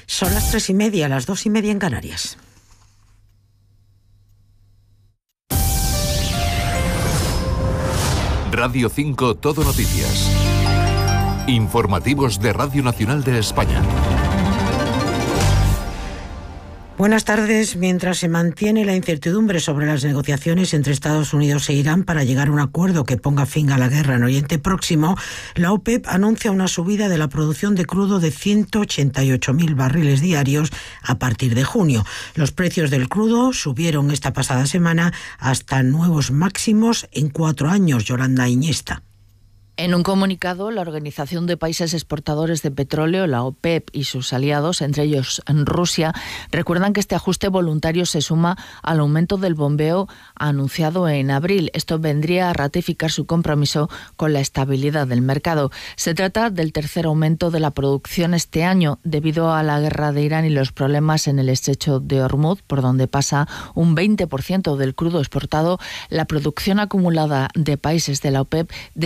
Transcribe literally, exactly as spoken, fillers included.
Son las tres y media, las dos y media en Canarias. Radio cinco Todo Noticias. Informativos de Radio Nacional de España. Buenas tardes. Mientras se mantiene la incertidumbre sobre las negociaciones entre Estados Unidos e Irán para llegar a un acuerdo que ponga fin a la guerra en Oriente Próximo, la OPEP anuncia una subida de la producción de crudo de ciento ochenta y ocho mil barriles diarios a partir de junio. Los precios del crudo subieron esta pasada semana hasta nuevos máximos en cuatro años. Yolanda Iñesta. En un comunicado, la Organización de Países Exportadores de Petróleo, la OPEP, y sus aliados, entre ellos en Rusia, recuerdan que este ajuste voluntario se suma al aumento del bombeo anunciado en abril. Esto vendría a ratificar su compromiso con la estabilidad del mercado. Se trata del tercer aumento de la producción este año, debido a la guerra de Irán y los problemas en el estrecho de Hormuz, por donde pasa un veinte por ciento del crudo exportado. La producción acumulada de países de la OPEP